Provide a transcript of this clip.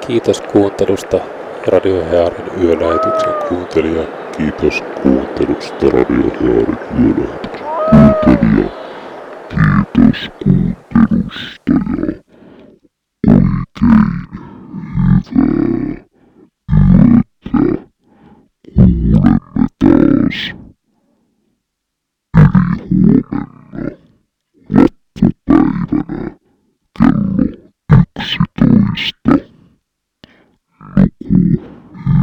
Kiitos kuuntelusta Radio Hearin yölähetyksen kuuntelija. Kiitos kuuntelusta Radio Hearin yölähetyksen kuuntelija. Kiitos kuuntelusta.